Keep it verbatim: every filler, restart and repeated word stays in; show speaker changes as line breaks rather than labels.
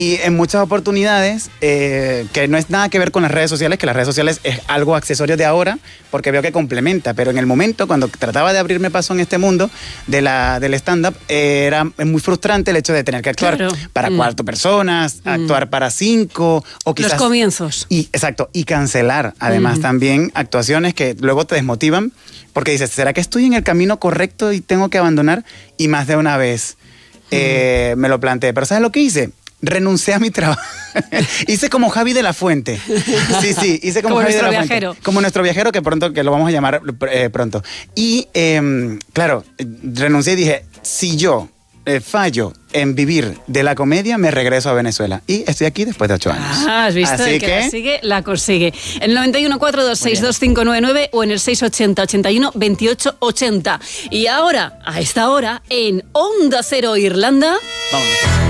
Y en muchas oportunidades, eh, que no es nada que ver con las redes sociales, que las redes sociales es algo accesorio de ahora, porque veo que complementa, pero en el momento, cuando trataba de abrirme paso en este mundo de la, del stand-up, eh, era muy frustrante el hecho de tener que actuar
claro.
para mm. cuatro personas, mm. actuar para cinco, o quizás...
Los comienzos.
Y, exacto, y cancelar, además, mm. también actuaciones que luego te desmotivan, porque dices, ¿será que estoy en el camino correcto y tengo que abandonar? Y más de una vez mm. eh, me lo planteé. Pero ¿sabes lo que hice? Renuncié a mi trabajo. Hice como Javi de la Fuente. Sí, sí, hice como,
como
Javi de la
viajero.
Fuente. Como nuestro viajero, que pronto, que lo vamos a llamar eh, pronto. Y, eh, claro, renuncié y dije, si yo eh, fallo en vivir de la comedia, me regreso a Venezuela. Y estoy aquí después de ocho años.
Ah, has visto,
así
el que,
que
la sigue, la consigue. En el noventa y uno, cuatro dos seis, dos cinco nueve nueve o en el seis ochenta, ochenta y uno, veintiocho ochenta. Y ahora, a esta hora, en Onda Cero Irlanda...
Vámonos.